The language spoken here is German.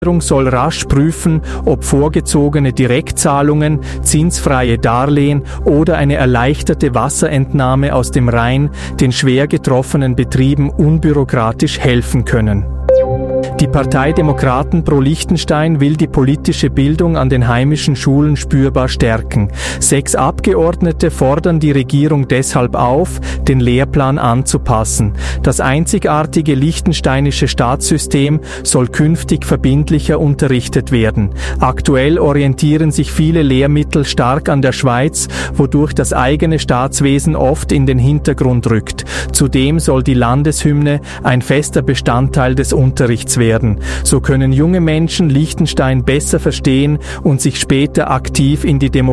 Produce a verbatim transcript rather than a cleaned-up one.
Die Regierung soll rasch prüfen, ob vorgezogene Direktzahlungen, zinsfreie Darlehen oder eine erleichterte Wasserentnahme aus dem Rhein den schwer getroffenen Betrieben unbürokratisch helfen können. Die Partei Demokraten pro Liechtenstein will die politische Bildung an den heimischen Schulen spürbar stärken. Sechs Abgeordnete fordern die Regierung deshalb auf, den Lehrplan anzupassen. Das einzigartige liechtensteinische Staatssystem soll künftig verbindlicher unterrichtet werden. Aktuell orientieren sich viele Lehrmittel stark an der Schweiz, wodurch das eigene Staatswesen oft in den Hintergrund rückt. Zudem soll die Landeshymne ein fester Bestandteil des Unterrichts werden. So können junge Menschen Liechtenstein besser verstehen und sich später aktiv in die Demokratie